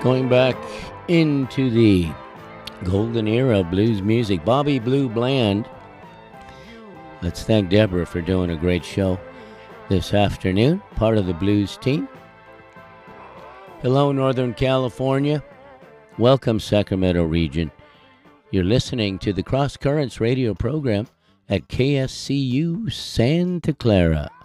Going back into the golden era of blues music, Bobby Blue Bland. Let's thank Deborah for doing a great show this afternoon, part of the blues team. Hello, Northern California. Welcome, Sacramento region. You're listening to the Cross Currents radio program at KSCU Santa Clara.